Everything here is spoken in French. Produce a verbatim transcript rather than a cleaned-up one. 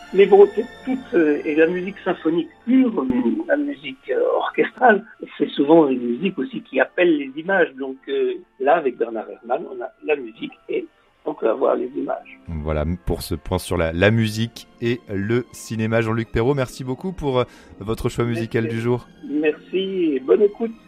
Mais bon, c'est toute, euh, et la musique symphonique pure, la musique euh, orchestrale, c'est souvent une musique aussi qui appelle les images. Donc euh, là, avec Bernard Herrmann, on a la musique et on peut avoir les images. Voilà pour ce point sur la, la musique et le cinéma. Jean-Luc Perrault, merci beaucoup pour euh, votre choix musical Merci. du jour. Merci et bonne écoute.